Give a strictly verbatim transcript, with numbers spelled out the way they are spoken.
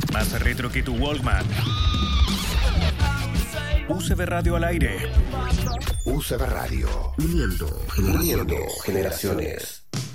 Más retro que tu Walkman. U C B Radio al aire. U C B Radio. Uniendo, uniendo generaciones.